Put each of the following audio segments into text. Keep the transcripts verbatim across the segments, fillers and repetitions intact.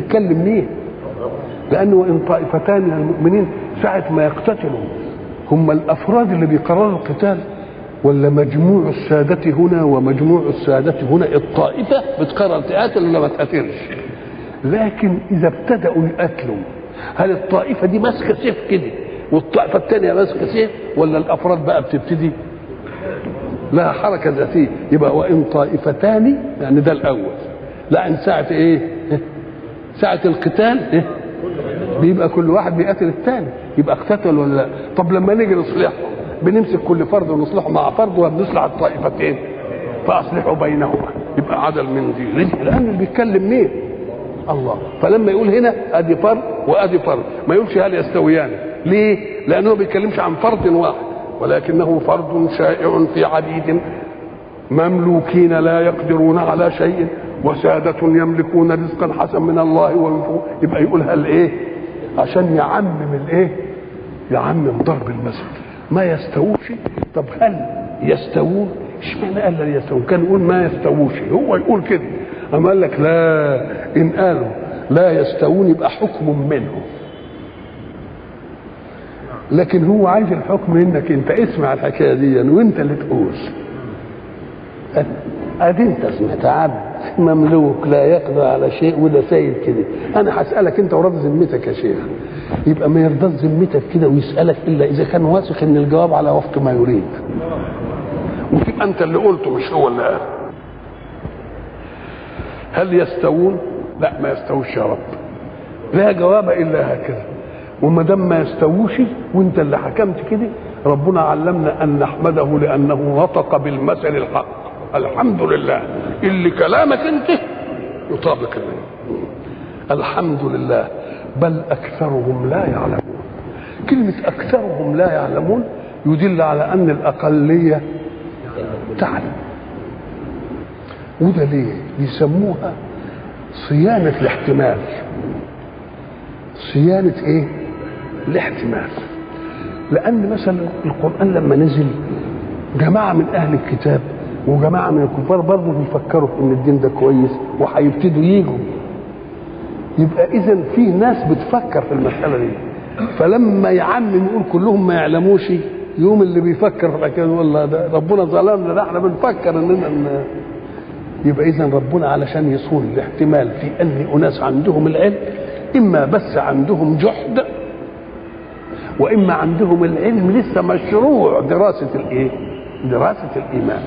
بيتكلم ليه؟ لأنه وإن طائفتان من المؤمنين ساعة ما يقتتلوا هم الأفراد اللي بيقرروا القتال ولا مجموع السادة هنا ومجموع السادة هنا؟ الطائفة بتقرر تقاتل ولا ما تقاتلش. لكن إذا ابتدأوا يقاتلوا هل الطائفة دي ماسكة سيف كده والطائفة الثانية ماسكة سيف ولا الأفراد بقى بتبتدي لها حركة ذاتية؟ يبقى وإن طائفتان يعني ده الأول. لا إن ساعة إيه؟ ساعة القتال إيه؟ بيبقى كل واحد بيقاتل الثاني، يبقى اقتتل ولا لا؟ طب لما نيجي نصلحهم بنمسك كل فرد ونصلحه مع فرد وبنصلح الطائفتين فأصلحوا بينهما، يبقى عدل من دي. لأن اللي بيتكلم مين؟ الله. فلما يقول هنا ادي فرد وادي فرد ما يقولش هل يستويان. ليه؟ لأنه ما بيتكلمش عن فرد واحد ولكنه فرد شائع في عبيد مملوكين لا يقدرون على شيء وسادة يملكون رزقا حسن من الله وينفقون. يبقى يقول هل ايه؟ عشان يعمم الايه؟ يعمم ضرب المثل. ما يستووش. طب هل يستوون؟ اشمعنى قال لا يستوون؟ كان يقول ما يستووش، هو يقول كده. اما قال لك لا، ان قالوا لا يستوون يبقى حكم منهم، لكن هو عايز الحكم منك انت. اسمع الحكايه دي وانت اللي تقول. ادي انت سمعت عبد مملوك لا يقدر على شيء وده سيد كده. انا هسالك انت وراضي ذمتك يا شيخ، يبقى ما يرضاش ذمتك كده ويسالك الا اذا كان واثق ان الجواب على وفق ما يريد، وتبقى انت اللي قلته مش هو اللي قال. هل يستوون؟ لا ما يستووش يا رب، لا جواب الا هكذا. وما دام ما يستووش وانت اللي حكمت كده، ربنا علمنا ان نحمده لانه نطق بالمثل الحق. الحمد لله اللي كلامك انت يطابق الله. الحمد لله. بل اكثرهم لا يعلمون. كلمه اكثرهم لا يعلمون يدل على ان الاقليه تعلم. وده ليه؟ يسموها صيانه الاحتمال. صيانه ايه؟ الاحتمال. لان مثلا القران لما نزل جماعه من اهل الكتاب وجماعه من الكفار برضه بيفكروا ان الدين ده كويس وهيبتدوا يجوا، يبقى اذا في ناس بتفكر في المساله دي. فلما يعمم يقول كلهم ما يعلموش، يوم اللي بيفكر في الحكايه والله ده ربنا ظلمنا، ده احنا بنفكر اننا ن... يبقى اذا ربنا علشان يصون الاحتمال في ان اناس عندهم العلم، اما بس عندهم جحد واما عندهم العلم لسه مشروع دراسه الايه؟ دراسه الايمان.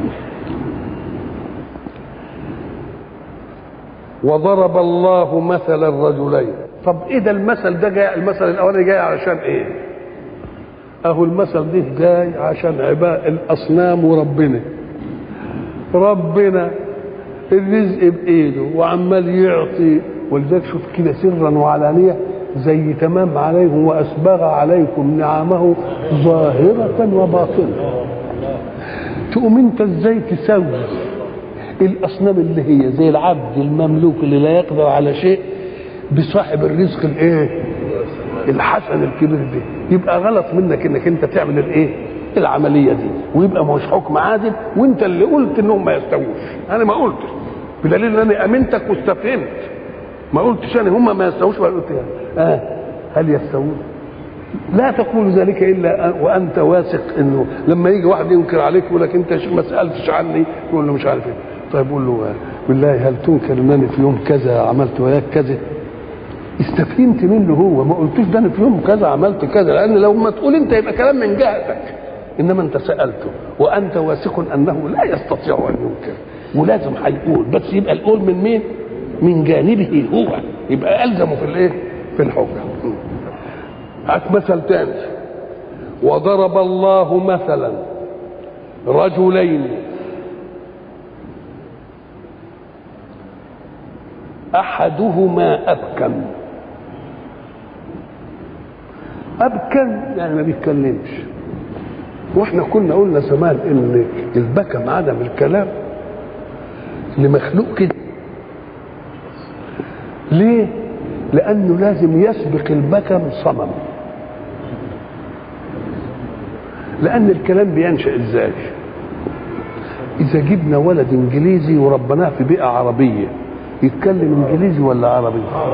وضرب الله مثل الرجلين. طب ايه ده المثل ده جاي؟ المثل الاولاني جاي علشان ايه؟ اهو المثل ده جاي عشان عباء الاصنام وربنا. ربنا الرزق بايده وعمال يعطي، ولذلك شوف كده سرا وعلانيه زي تمام عليهم واسبغ عليكم نعمه ظاهره وباطنه. تقوم انت ازاي تسوي الاصنام اللي هي زي العبد المملوك اللي لا يقدر على شيء بصاحب الرزق الايه؟ الحسن الكبير ده؟ يبقى غلط منك انك انت تعمل الايه؟ العمليه دي، ويبقى مش حكم عادل، وانت اللي قلت انهم ما يستووش. انا ما قلتش، بدليل ان انا امنتك واستفهمت. ما قلتش انا هم ما يستووش ولا قلت يعني اه هل يستوون؟ لا تقول ذلك الا وانت واثق انه لما يجي واحد ينكر عليك يقول لك انت ما سالتش عني، تقول له مش عارف ايه. طيب قول له بالله هل تنكر انني في يوم كذا عملت وياك كذا؟ استفهمت منه هو، ما قلتوش ده انا في يوم كذا عملت كذا، لان لو ما تقول انت يبقى كلام من جهتك، انما انت سالته وانت واثق انه لا يستطيع ان ينكر ولازم هيقول، بس يبقى القول من مين؟ من جانبه هو، يبقى الزمه في الايه؟ في الحكم. هات مثل تاني. وضرب الله مثلا رجلين احدهما ابكم. ابكم يعني ما بيتكلمش. واحنا كنا قلنا زمان ان البكم عدم الكلام لمخلوق كده. ليه؟ لانه لازم يسبق البكم صمم. لان الكلام بينشأ ازاي؟ اذا جبنا ولد انجليزي وربناه في بيئه عربيه يتكلم انجليزي ولا عربي؟